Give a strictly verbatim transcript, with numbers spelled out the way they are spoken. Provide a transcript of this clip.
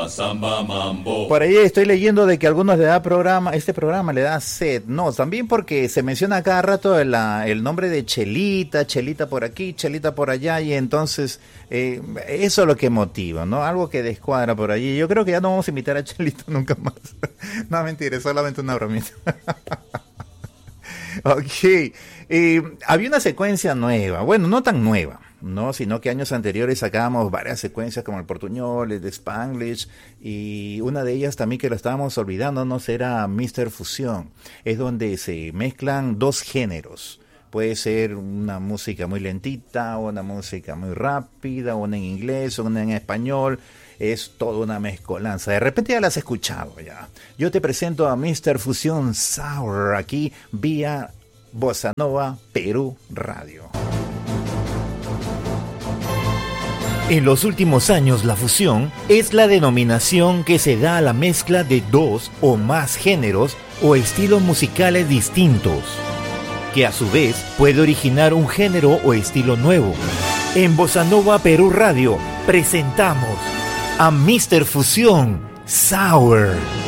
rumba, samba, mambo. Por ahí estoy leyendo de que a algunos le da programa, este programa le da sed. No, también porque se menciona cada rato el, el nombre de Chelita, Chelita por aquí, Chelita por allá, y entonces eh, eso es lo que motiva, ¿no? Algo que descuadra por allí. Yo creo que ya no vamos a invitar a Chelita nunca más. No, mentira, es solamente una bromita. Ok, eh, había una secuencia nueva, bueno, no tan nueva, no, sino que años anteriores sacábamos varias secuencias como el Portuñol, el de Spanglish, y una de ellas también que lo estábamos olvidándonos era míster Fusión, es donde se mezclan dos géneros. Puede ser una música muy lentita, una música muy rápida, una en inglés, una en español. Es toda una mezcolanza. De repente ya la has escuchado ya. Yo te presento a míster Fusión Sour aquí vía Bossa Nova Perú Radio. En los últimos años, la fusión es la denominación que se da a la mezcla de dos o más géneros o estilos musicales distintos, que a su vez puede originar un género o estilo nuevo. En Bossa Nova Perú Radio presentamos a míster Fusión Sour.